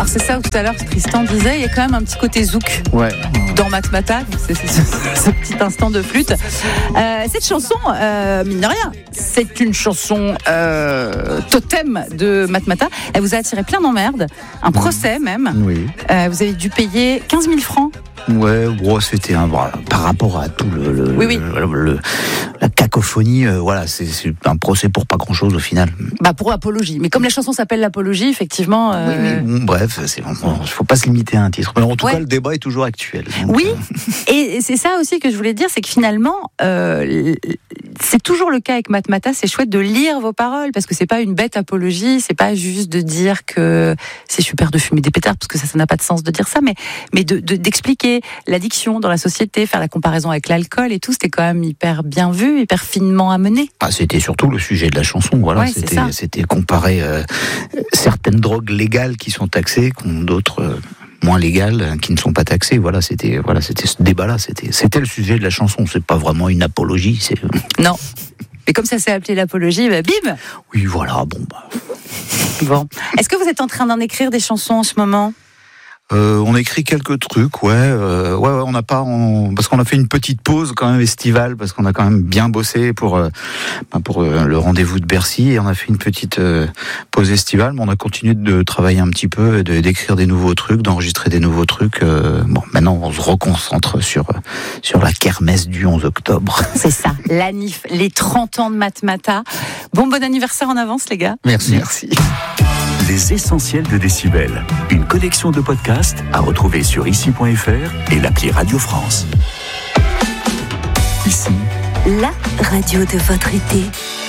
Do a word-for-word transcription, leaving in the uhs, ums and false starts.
c'est ça où tout à l'heure Tristan disait, il y a quand même un petit côté zouk ouais. dans Matmata, c'est, c'est, c'est, ce petit instant de flûte. Euh, cette chanson, euh, mine de rien, c'est une chanson euh, totem de Matmata. Elle vous a attiré plein d'emmerdes, un procès même. Oui. Euh, vous avez dû payer quinze mille francs. Ouais, bon, c'était un par rapport à tout le, le, oui, oui. le, le la cacophonie. Euh, voilà, c'est, c'est un procès pour pas grand chose au final. Bah pour apologie. Mais comme la chanson s'appelle l'apologie, effectivement. Euh... Oui, oui, bon, bref, c'est bon, il faut pas se limiter à un titre. Mais en tout ouais. cas, le débat est toujours actuel. Donc, oui, euh... et c'est ça aussi que je voulais dire, c'est que finalement, euh, c'est toujours le cas avec Matmata. C'est chouette de lire vos paroles parce que c'est pas une bête apologie, c'est pas juste de dire que c'est super de fumer des pétards parce que ça, ça n'a pas de sens de dire ça, mais mais de, de d'expliquer l'addiction dans la société, faire la comparaison avec l'alcool et tout, c'était quand même hyper bien vu, hyper finement amené. Ah, c'était surtout le sujet de la chanson, voilà. Ouais, c'était, c'était comparer euh, certaines drogues légales qui sont taxées contre d'autres euh, moins légales euh, qui ne sont pas taxées. Voilà, c'était, voilà, c'était ce débat-là. C'était, c'était le sujet de la chanson. C'est pas vraiment une apologie. C'est... Non. Mais comme ça s'est appelé l'apologie, bah bim. Oui, voilà. Bon, bah. Bon. Est-ce que vous êtes en train d'en écrire des chansons en ce moment ? Euh, on écrit quelques trucs, ouais, euh, ouais, ouais, on n'a pas, on, parce qu'on a fait une petite pause quand même estivale, parce qu'on a quand même bien bossé pour, euh, pour euh, le rendez-vous de Bercy, et on a fait une petite euh, pause estivale, mais on a continué de travailler un petit peu, de, d'écrire des nouveaux trucs, d'enregistrer des nouveaux trucs. Euh, bon, maintenant on se reconcentre sur sur la kermesse du onze octobre. C'est ça, la N I F, les trente ans de Matmata. Bon, bon anniversaire en avance, les gars. Merci, merci. Les essentiels de Décibel, une collection de podcasts à retrouver sur ici point f r et l'appli Radio France. Ici, la radio de votre été.